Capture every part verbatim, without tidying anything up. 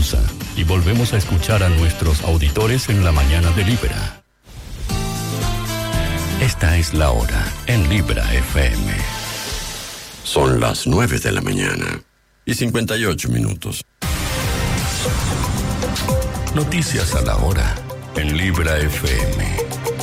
pausa y volvemos a escuchar a nuestros auditores en la mañana de Libera. Esta es la hora en Libera F M. Son las nueve de la mañana y cincuenta y ocho minutos. Noticias a la hora en Libera F M.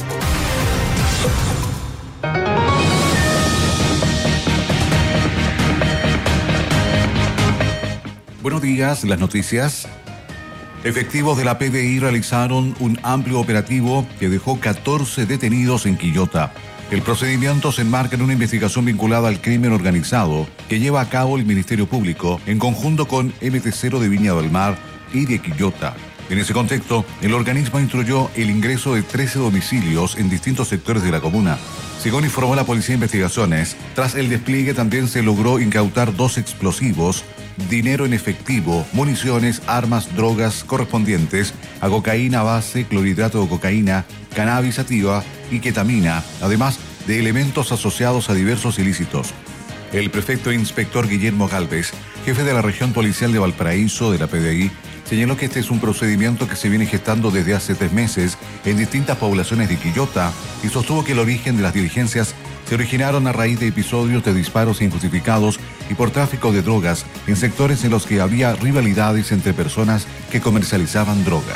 Buenos días, las noticias. Efectivos de la P D I realizaron un amplio operativo que dejó catorce detenidos en Quillota. El procedimiento se enmarca en una investigación vinculada al crimen organizado que lleva a cabo el Ministerio Público en conjunto con M T cero de Viña del Mar y de Quillota. En ese contexto, el organismo instruyó el ingreso de trece domicilios en distintos sectores de la comuna. Según informó la Policía de Investigaciones, tras el despliegue también se logró incautar dos explosivos, dinero en efectivo, municiones, armas, drogas correspondientes a cocaína base, clorhidrato de cocaína, cannabis sativa y ketamina, además de elementos asociados a diversos ilícitos. El prefecto e inspector Guillermo Galvez, jefe de la región policial de Valparaíso de la P D I, señaló que este es un procedimiento que se viene gestando desde hace tres meses en distintas poblaciones de Quillota y sostuvo que el origen de las diligencias se originaron a raíz de episodios de disparos injustificados y por tráfico de drogas en sectores en los que había rivalidades entre personas que comercializaban droga.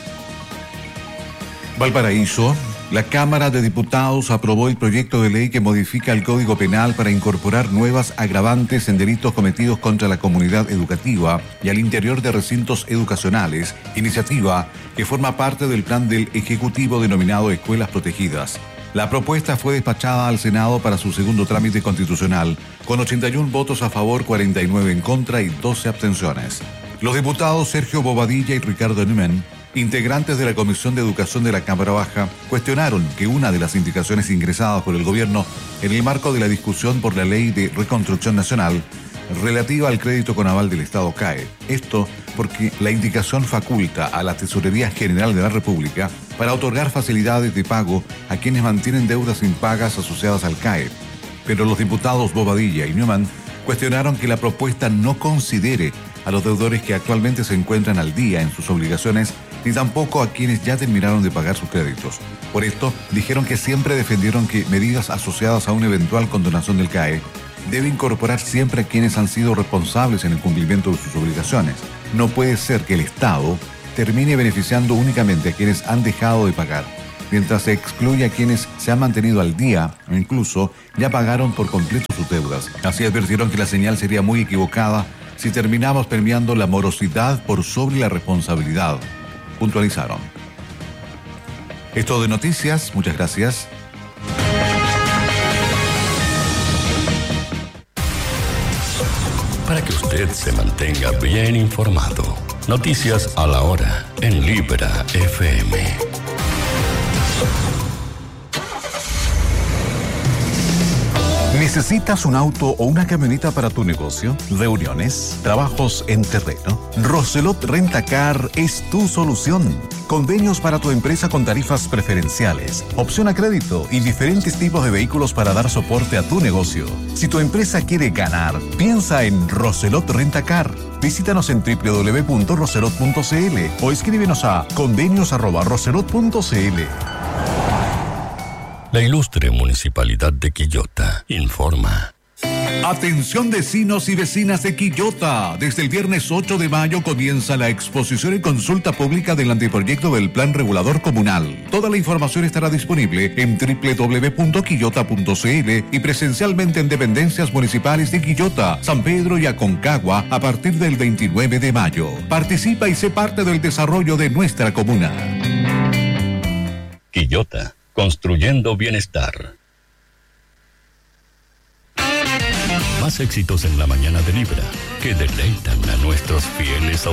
Valparaíso. La Cámara de Diputados aprobó el proyecto de ley que modifica el Código Penal para incorporar nuevas agravantes en delitos cometidos contra la comunidad educativa y al interior de recintos educacionales, iniciativa que forma parte del plan del Ejecutivo denominado Escuelas Protegidas. La propuesta fue despachada al Senado para su segundo trámite constitucional, con ochenta y uno votos a favor, cuarenta y nueve en contra y doce abstenciones. Los diputados Sergio Bobadilla y Ricardo Newman, integrantes de la Comisión de Educación de la Cámara Baja, cuestionaron que una de las indicaciones ingresadas por el gobierno en el marco de la discusión por la Ley de Reconstrucción Nacional relativa al crédito con aval del Estado cae. Esto porque la indicación faculta a la Tesorería General de la República para otorgar facilidades de pago a quienes mantienen deudas impagas asociadas al C A E. Pero los diputados Bobadilla y Newman cuestionaron que la propuesta no considere a los deudores que actualmente se encuentran al día en sus obligaciones, ni tampoco a quienes ya terminaron de pagar sus créditos. Por esto, dijeron que siempre defendieron que medidas asociadas a una eventual condonación del C A E debe incorporar siempre a quienes han sido responsables en el cumplimiento de sus obligaciones. No puede ser que el Estado termine beneficiando únicamente a quienes han dejado de pagar, mientras se excluye a quienes se han mantenido al día o incluso ya pagaron por completo sus deudas. Así advirtieron que la señal sería muy equivocada si terminamos premiando la morosidad por sobre la responsabilidad, puntualizaron. Esto de noticias, muchas gracias. Para que usted se mantenga bien informado, noticias a la hora en Libera F M. ¿Necesitas un auto o una camioneta para tu negocio? ¿Reuniones? ¿Trabajos en terreno? Roselot Rentacar es tu solución. Convenios para tu empresa con tarifas preferenciales, opción a crédito y diferentes tipos de vehículos para dar soporte a tu negocio. Si tu empresa quiere ganar, piensa en Roselot Rentacar. Visítanos en doble u doble u doble u punto roselot punto c l o escríbenos a convenios arroba roselot punto c l. La ilustre Municipalidad de Quillota informa. Atención vecinos y vecinas de Quillota. Desde el viernes ocho de mayo comienza la exposición y consulta pública del anteproyecto del Plan Regulador Comunal. Toda la información estará disponible en doble u doble u doble u punto quillota punto c l y presencialmente en dependencias municipales de Quillota, San Pedro y Aconcagua a partir del veintinueve de mayo. Participa y sé parte del desarrollo de nuestra comuna. Quillota, construyendo bienestar. Más éxitos en la mañana de Libra que deleitan a nuestros fieles